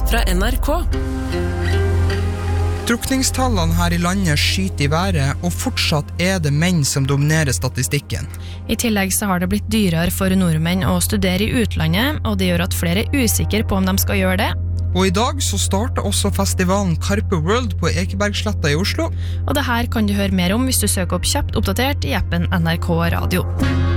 fra NRK. Drukningstallene her i landet skyter i været, og fortsatt det menn som dominerer statistikken. I tillegg så har det blitt dyrere for nordmenn å studere i utlandet, og det gjør at flere usikre på om de skal gjøre det. Og i dag så starter også festivalen Karpe World på Ekebergsletta i Oslo. Og det her kan du høre mer om hvis du søker opp Kjapt oppdatert i appen NRK Radio.